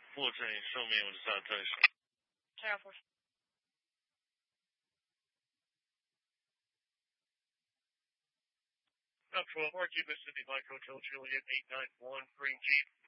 获证寿命我是在 Air Force. Up 12 Mark, Cuba City, Mike Hotel, Juliet 891, Green Jeep.